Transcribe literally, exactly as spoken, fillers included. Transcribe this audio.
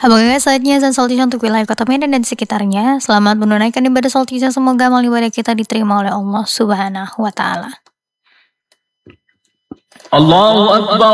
Apakah saatnya azan sholat Isya untuk wilayah Kota Medan dan sekitarnya? Selamat menunaikan ibadah sholat Isya, semoga amal ibadah kita diterima oleh Allah Subhanahu wa taala. Allahu Akbar.